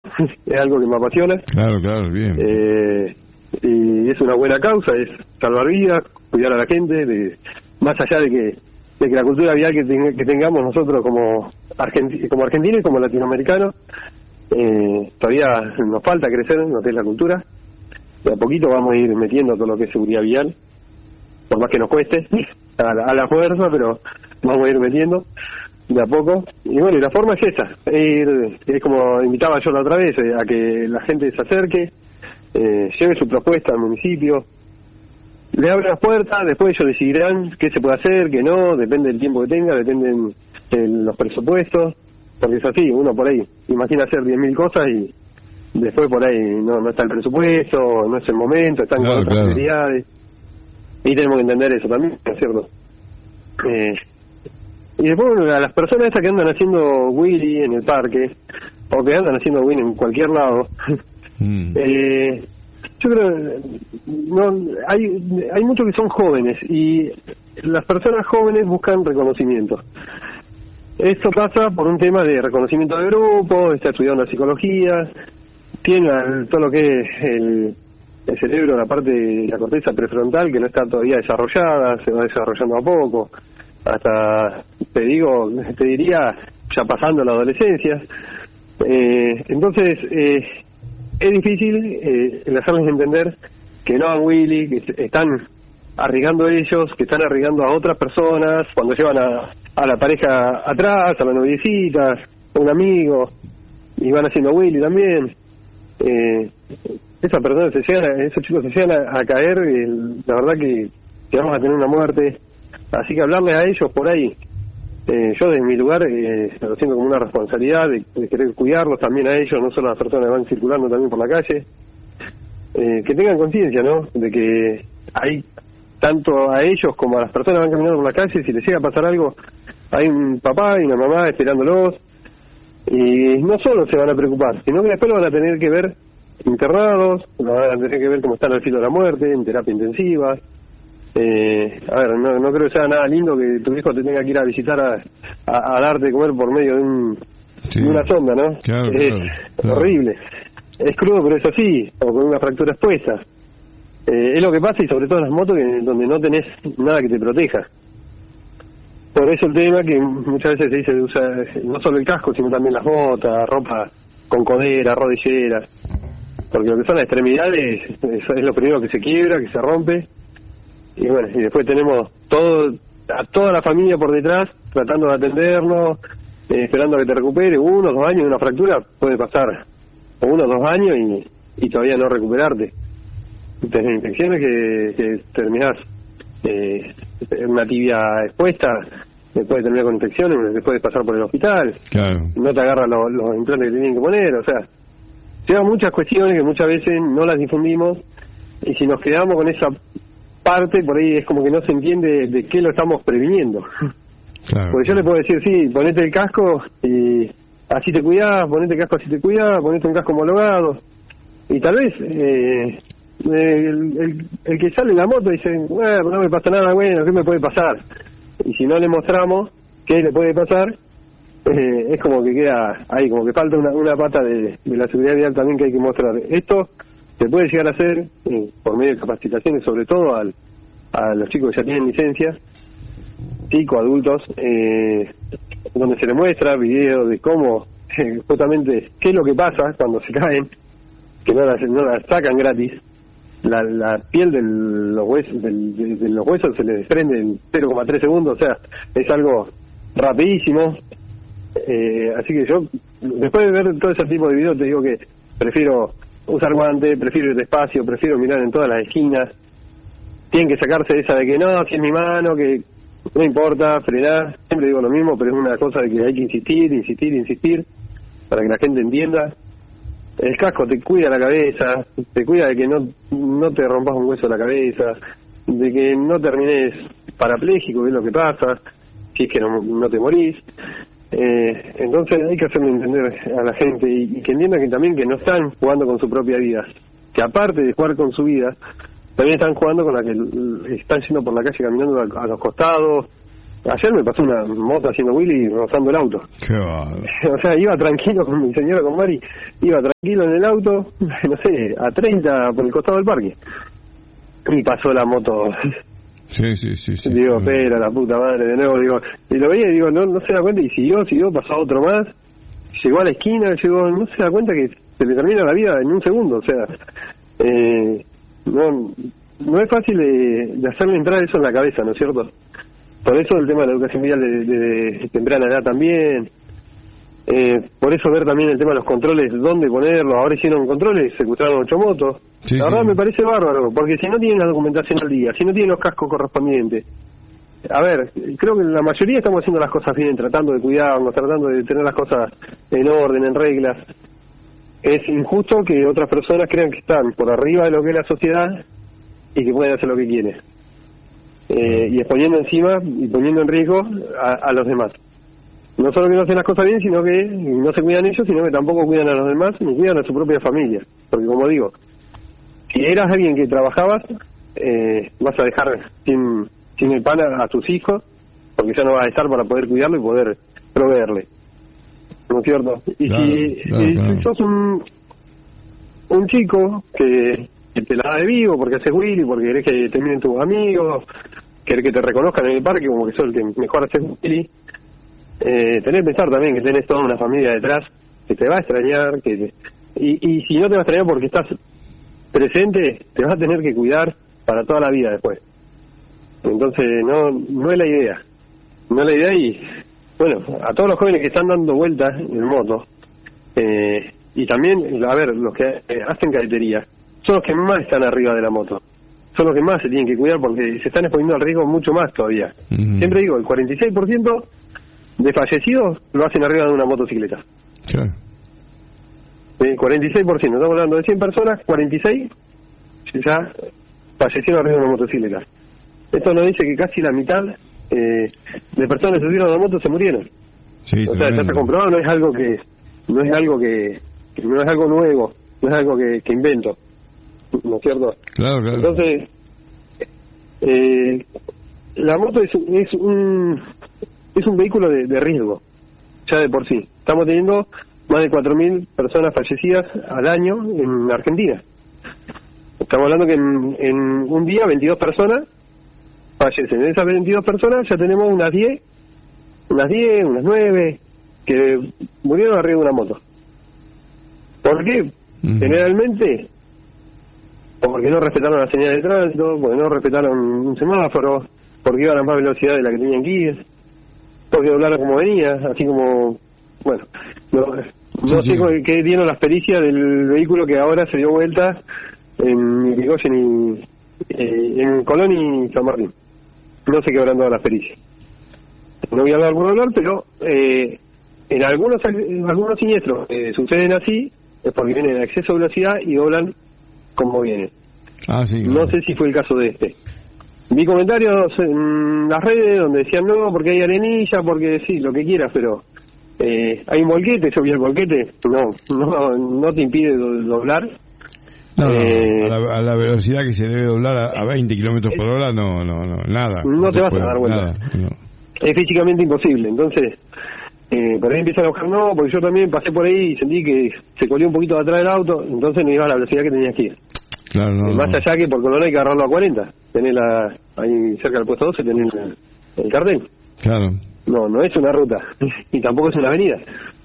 es algo que me apasiona. Claro, bien. Y es una buena causa, es salvar vidas, cuidar a la gente, más allá de que la cultura vial que tengamos nosotros como argentinos y como latinoamericanos, todavía nos falta crecer en lo que es la cultura. De a poquito vamos a ir metiendo todo lo que es seguridad vial, por más que nos cueste, a la fuerza, pero vamos a ir metiendo de a poco. Y bueno, y la forma es esa, es como invitaba yo la otra vez, a que la gente se acerque, lleve su propuesta al municipio, le abre las puertas, después ellos decidirán qué se puede hacer, qué no, depende del tiempo que tenga, dependen de los presupuestos, porque es así, uno por ahí imagina hacer 10.000 cosas y después por ahí no está el presupuesto, no es el momento, están con otras prioridades, y tenemos que entender eso también, ¿no es cierto? Y después, bueno, a las personas estas que andan haciendo Willy en el parque, o que andan haciendo Willy en cualquier lado, yo creo hay muchos que son jóvenes y las personas jóvenes buscan reconocimiento. Esto pasa por un tema de reconocimiento de grupo, está estudiando la psicología, tiene todo lo que es el cerebro, la parte de la corteza prefrontal que no está todavía desarrollada, se va desarrollando a poco, hasta te diría ya pasando la adolescencia. Entonces es difícil el hacerles entender que no hagan Willy, que están arriesgando ellos, que están arriesgando a otras personas cuando llevan a la pareja atrás, a la noviecita, a un amigo, y van haciendo Willy también. Esas personas esos chicos se llegan a caer, la verdad que vamos a tener una muerte, así que hablarles a ellos por ahí. Yo desde mi lugar lo siento como una responsabilidad de querer cuidarlos también a ellos, no solo a las personas que van circulando también por la calle, que tengan conciencia, ¿no? De que hay tanto a ellos como a las personas que van caminando por la calle, si les llega a pasar algo, hay un papá y una mamá esperándolos, y no solo se van a preocupar, sino que después lo van a tener que ver internados, lo van a tener que ver cómo están al filo de la muerte, en terapia intensiva. A ver, no creo que sea nada lindo que tu hijo te tenga que ir a visitar a darte de comer por medio de una sonda, ¿no? Claro, es horrible. Es crudo, pero es así, o con una fractura expuesta. Es lo que pasa, y sobre todo en las motos, donde no tenés nada que te proteja. Por eso el tema que muchas veces se dice de usar no solo el casco, sino también las botas, ropa con codera, rodilleras, porque lo que son las extremidades es lo primero que se quiebra, que se rompe. Y bueno, y después tenemos a toda la familia por detrás tratando de atendernos, esperando a que te recupere. 1 o 2 años de una fractura puede pasar, o 1 o 2 años y todavía no recuperarte. Tenés infecciones que terminás una tibia expuesta, después de terminar con infecciones, después de pasar por el hospital, no te agarran los implantes que te tienen que poner, o sea, llevan muchas cuestiones que muchas veces no las difundimos, y si nos quedamos con esa parte, por ahí es como que no se entiende de qué lo estamos previniendo. Porque yo le puedo decir, sí, ponete el casco y así te cuidás, ponete el casco así te cuidás, ponete un casco homologado, y tal vez el que sale en la moto dice, bueno, no me pasa nada, bueno, ¿qué me puede pasar? Y si no le mostramos qué le puede pasar, es como que queda ahí, como que falta una pata de la seguridad vial también que hay que mostrar. Esto se puede llegar a hacer por medio de capacitaciones, sobre todo a los chicos que ya tienen licencia, chicos, adultos, donde se les muestra videos de cómo, justamente, qué es lo que pasa cuando se caen, que no la sacan gratis. La piel de los huesos se les desprende en 0,3 segundos, o sea, es algo rapidísimo. Así que yo, después de ver todo ese tipo de videos, te digo que prefiero usar guantes, prefiero ir despacio, prefiero mirar en todas las esquinas. Tienen que sacarse esa de que no, si es mi mano, que no importa, frenar. Siempre digo lo mismo, pero es una cosa de que hay que insistir, para que la gente entienda. El casco te cuida la cabeza, te cuida de que no te rompas un hueso de la cabeza, de que no termines parapléjico, que es lo que pasa, si es que no te morís. Entonces hay que hacerle entender a la gente y que entiendan que también que no están jugando con su propia vida, que aparte de jugar con su vida, también están jugando con la que están yendo por la calle caminando a los costados, Ayer me pasó una moto haciendo wheelie rozando el auto. Qué bárbaro. O sea, iba tranquilo con mi señora, con Mari, iba tranquilo en el auto, no sé, a 30 por el costado del parque. Y pasó la moto. Sí. Digo, pero la puta madre, de nuevo, digo, y lo veía y digo, no se da cuenta, y siguió, pasó otro más, llegó a la esquina, no se da cuenta que se le termina la vida en un segundo, o sea, no es fácil de hacerle entrar eso en la cabeza, ¿no es cierto? Por eso el tema de la educación vial de temprana edad también, por eso ver también el tema de los controles, dónde ponerlos. Ahora hicieron controles, secuestraron 8 motos. Sí, la verdad me parece bárbaro, porque si no tienen la documentación al día, si no tienen los cascos correspondientes, a ver, creo que la mayoría estamos haciendo las cosas bien, tratando de cuidarnos, tratando de tener las cosas en orden, en reglas. Es injusto que otras personas crean que están por arriba de lo que es la sociedad y que pueden hacer lo que quieren, y exponiendo encima y poniendo en riesgo a los demás. No solo que no hacen las cosas bien, sino que no se cuidan ellos, sino que tampoco cuidan a los demás, ni cuidan a su propia familia. Porque como digo, si eras alguien que trabajabas, vas a dejar sin el pan a tus hijos, porque ya no vas a estar para poder cuidarlo y poder proveerle. ¿No es cierto? Y si sos un chico que te la da de vivo porque haces Willy, porque querés que te miren tus amigos, querés que te reconozcan en el parque como que sos el que mejor haces Willy, tenés que pensar también que tenés toda una familia detrás que te va a extrañar, y si no te va a extrañar porque estás presente, te vas a tener que cuidar para toda la vida después. Entonces no es la idea. No es la idea. Y bueno, a todos los jóvenes que están dando vueltas en moto, y también, a ver, los que hacen cadetería, son los que más están arriba de la moto. Son los que más se tienen que cuidar porque se están exponiendo al riesgo mucho más todavía. Siempre digo, el 46% de fallecidos lo hacen arriba de una motocicleta. Claro. 46%, estamos hablando de 100 personas, 46 ya fallecieron arriba de una motocicleta. Esto nos dice que casi la mitad de personas que subieron a la moto se murieron. Sí, o sea, ya está comprobado, no es algo nuevo, no es algo que invento, ¿no es cierto? Claro. Entonces, la moto es un vehículo de riesgo, ya de por sí. Estamos teniendo más de 4.000 personas fallecidas al año en Argentina. Estamos hablando que en un día 22 personas fallecen. De esas 22 personas ya tenemos unas 9 que murieron arriba de una moto. ¿Por qué? Generalmente porque no respetaron la señal de tránsito, porque no respetaron un semáforo, porque iban a más velocidad de la que tenían que ir, porque doblaron como venía, así como, bueno, no sé qué dieron las pericias del vehículo que ahora se dio vuelta en Irigoyen en Colón y San Martín. No sé qué habrán dado las pericias. No voy a hablar por hablar, pero en algunos siniestros suceden así, es porque vienen a exceso de velocidad y doblan como vienen. No sé si fue el caso de este. Vi comentarios en las redes donde decían no, porque hay arenilla, porque sí, lo que quieras, pero hay un volquete, yo vi el volquete, no te impide doblar. A la velocidad que se debe doblar a 20 kilómetros por hora, nada. No te vas a dar vuelta. Es físicamente imposible. Entonces, por ahí empiezan a buscar, porque yo también pasé por ahí y sentí que se colía un poquito de atrás del auto, entonces no iba a la velocidad que tenías que ir. Claro, más allá que por Colón hay que agarrarlo a 40. Tenés ahí cerca del puesto 12 tenés el cartel. Claro. No es una ruta, y tampoco es una avenida.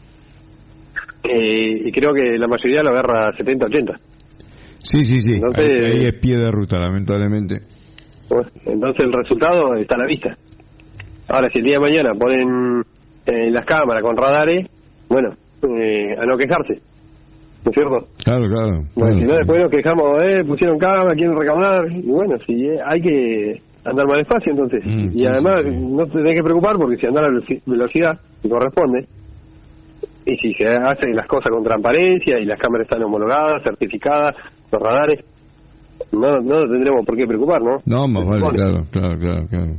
Y creo que la mayoría lo agarra 70, 80. Sí. Entonces, ahí es pie de ruta, lamentablemente. Bueno, entonces el resultado está a la vista. Ahora, si el día de mañana ponen las cámaras con radares, bueno, a no quejarse, ¿no es cierto? Claro. Bueno, si no, después nos quejamos, pusieron cámara, quieren recaudar, y bueno, si hay que andar más despacio, entonces. Y además, no te tenés que preocupar, porque si andás a la velocidad que corresponde, y si se hacen las cosas con transparencia, y las cámaras están homologadas, certificadas, los radares, no tendremos por qué preocupar, ¿no? No, más vale, claro.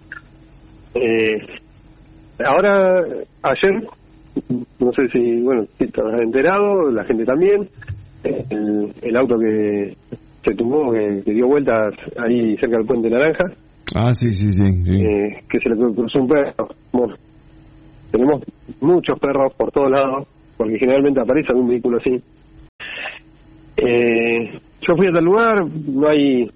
Ahora, ayer, no sé si te has enterado, la gente también, el auto que se tumbó, que dio vueltas ahí cerca del Puente Naranja. Sí. Que se le cruzó un perro. Bueno, tenemos muchos perros por todos lados, porque generalmente aparece algún vehículo así. Yo fui a tal lugar, no hay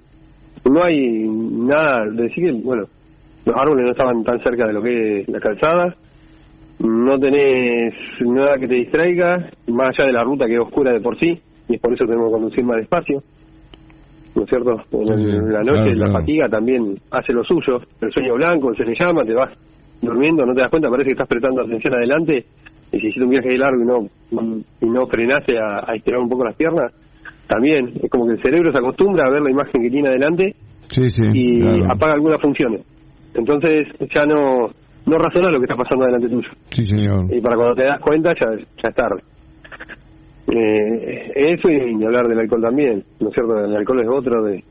nada de decir que, bueno, los árboles no estaban tan cerca de lo que es la calzada, no tenés nada que te distraiga, más allá de la ruta que es oscura de por sí, y es por eso tenemos que conducir más despacio, ¿no es cierto? En la noche la fatiga también hace lo suyo, el sueño blanco se le llama, te vas durmiendo, no te das cuenta, parece que estás prestando atención adelante, y si hiciste un viaje largo y no frenaste a estirar un poco las piernas, también es como que el cerebro se acostumbra a ver la imagen que tiene adelante y apaga algunas funciones. Entonces ya no razona lo que está pasando delante tuyo. Sí, señor. Y para cuando te das cuenta ya es tarde. Eso, y ni hablar del alcohol también, ¿no es cierto? El alcohol es otro de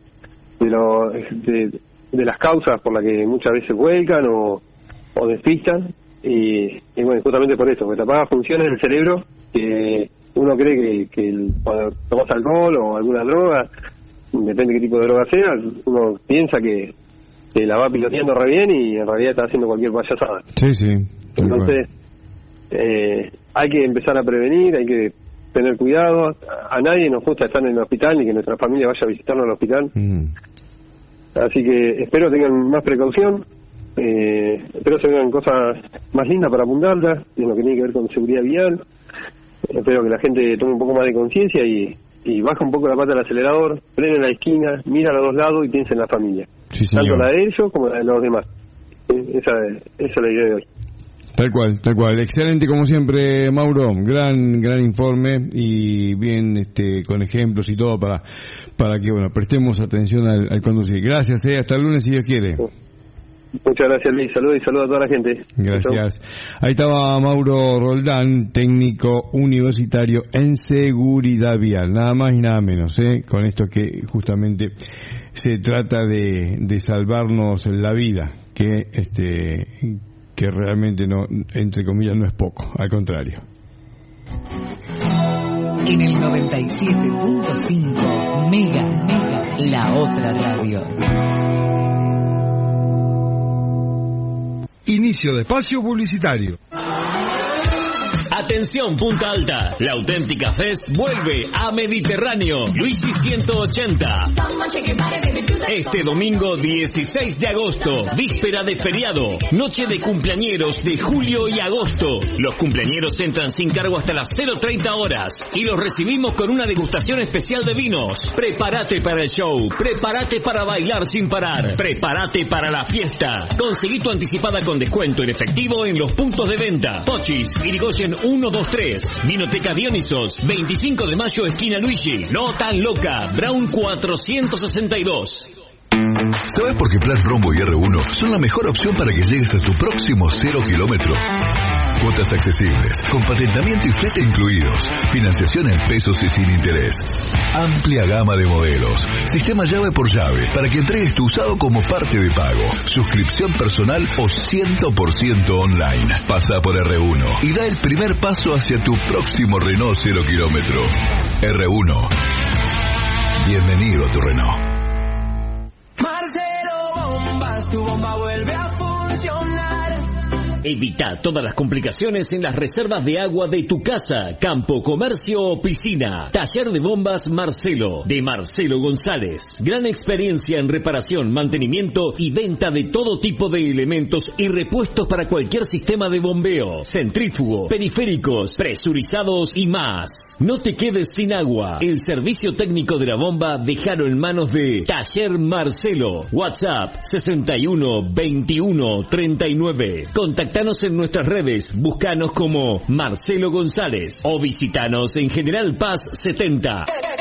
las causas por las que muchas veces vuelcan o despistan. Y bueno, justamente por eso, porque te apaga funciones del cerebro que uno cree que cuando tomas alcohol o alguna droga, depende de qué tipo de droga sea, uno piensa que la va piloteando re bien y en realidad está haciendo cualquier payasada. Sí. Entonces, hay que empezar a prevenir, hay que tener cuidado. A nadie nos gusta estar en el hospital ni que nuestra familia vaya a visitarnos al hospital. Así que espero tengan más precaución. Espero se vean cosas más lindas para Punta Alta en lo que tiene que ver con seguridad vial. Espero que la gente tome un poco más de conciencia y baja un poco la pata del acelerador, frene en la esquina, mira a los dos lados y piensa en la familia, tanto la de ellos como la de los demás. Esa es la idea de hoy. Tal cual. Excelente como siempre, Mauro. Gran informe y bien con ejemplos y todo para que prestemos atención al conducir. Gracias, hasta el lunes si Dios quiere. Muchas gracias, Luis. Saludos y saludos a toda la gente. Gracias. Ahí estaba Mauro Roldán, técnico universitario en seguridad vial, nada más y nada menos, con esto que justamente se trata de salvarnos la vida, que realmente no, entre comillas, no es poco, al contrario. En el 97.5 Mega, la otra radio. Inicio de espacio publicitario. Atención Punta Alta, la auténtica Fest vuelve a Mediterráneo, Luigi 180. Este domingo 16 de agosto, víspera de feriado, noche de cumpleañeros de julio y agosto. Los cumpleañeros entran sin cargo hasta las 0:30 horas y los recibimos con una degustación especial de vinos. Prepárate para el show, prepárate para bailar sin parar, prepárate para la fiesta. Conseguí tu anticipada con descuento en efectivo en los puntos de venta. Pochis, Irigoyen 123, Vinoteca Dionisos, 25 de mayo, esquina Luigi. No tan loca, Brown 462. ¿Sabes por qué Plan Rombo y R1 son la mejor opción para que llegues a tu próximo 0 kilómetro? Cuotas accesibles, con patentamiento y flete incluidos, financiación en pesos y sin interés, amplia gama de modelos, sistema llave por llave para que entregues tu usado como parte de pago, suscripción personal o 100% online. Pasa por R1 y da el primer paso hacia tu próximo Renault 0 kilómetro. R1, bienvenido a tu Renault. Marcelo Bombas, tu bomba vuelve a funcionar. Evita todas las complicaciones en las reservas de agua de tu casa, campo, comercio o piscina. Taller de bombas Marcelo, de Marcelo González. Gran experiencia en reparación, mantenimiento y venta de todo tipo de elementos y repuestos para cualquier sistema de bombeo, centrífugo, periféricos, presurizados y más. No te quedes sin agua. El servicio técnico de la bomba déjalo en manos de Taller Marcelo. WhatsApp 61 21 39. Contactanos en nuestras redes. Búscanos como Marcelo González o visitanos en General Paz 70.